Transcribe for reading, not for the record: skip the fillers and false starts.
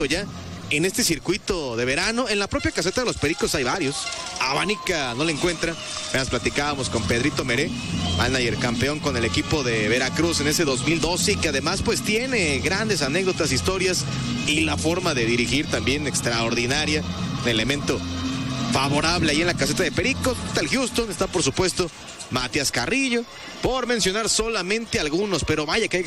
ya en este circuito de verano. En la propia caseta de los Pericos hay varios. Abánica no le encuentra. Apenas platicábamos con Pedrito Meré, manager campeón con el equipo de Veracruz en ese 2012, y que además pues tiene grandes anécdotas, historias, y la forma de dirigir también extraordinaria. Un elemento favorable ahí en la caseta de Pericos. Está el Houston, está por supuesto Matías Carrillo, por mencionar solamente algunos, pero vaya que hay